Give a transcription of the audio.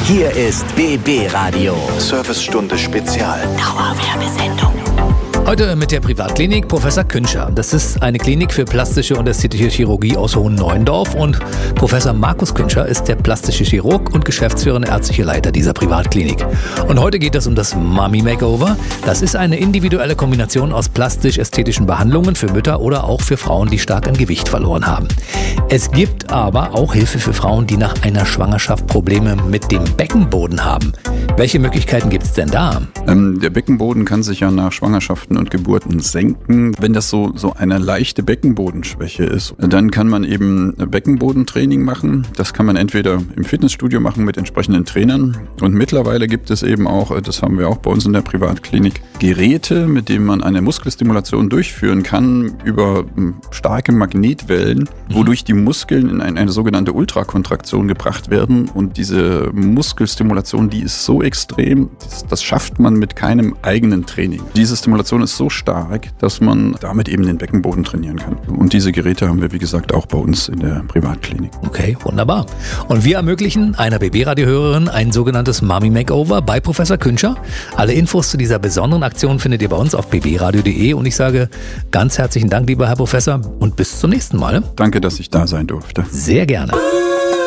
Hier ist BB Radio. Servicestunde Spezial. Dauerwerbesendung. Heute mit der Privatklinik Professor Künscher. Das ist eine Klinik für plastische und ästhetische Chirurgie aus Hohenneuendorf und Professor Markus Künscher ist der plastische Chirurg und geschäftsführende ärztliche Leiter dieser Privatklinik. Und heute geht es um das Mummy Makeover. Das ist eine individuelle Kombination aus plastisch-ästhetischen Behandlungen für Mütter oder auch für Frauen, die stark an Gewicht verloren haben. Es gibt aber auch Hilfe für Frauen, die nach einer Schwangerschaft Probleme mit dem Beckenboden haben. Welche Möglichkeiten gibt es denn da? Der Beckenboden kann sich ja nach Schwangerschaften und Geburten senken. Wenn das so eine leichte Beckenbodenschwäche ist, dann kann man eben Beckenbodentraining machen. Das kann man entweder im Fitnessstudio machen mit entsprechenden Trainern. Und mittlerweile gibt es eben auch, das haben wir auch bei uns in der Privatklinik, Geräte, mit denen man eine Muskelstimulation durchführen kann über starke Magnetwellen, wodurch die Muskeln in eine sogenannte Ultrakontraktion gebracht werden. Und diese Muskelstimulation, die ist so extrem, das schafft man mit keinem eigenen Training. Diese Stimulation ist so stark, dass man damit eben den Beckenboden trainieren kann. Und diese Geräte haben wir, wie gesagt, auch bei uns in der Privatklinik. Okay, wunderbar. Und wir ermöglichen einer BB-Radio-Hörerin ein sogenanntes Mummy Makeover bei Professor Künscher. Alle Infos zu dieser besonderen Aktion findet ihr bei uns auf bbradio.de und ich sage ganz herzlichen Dank, lieber Herr Professor, und bis zum nächsten Mal. Danke, dass ich da sein durfte. Sehr gerne.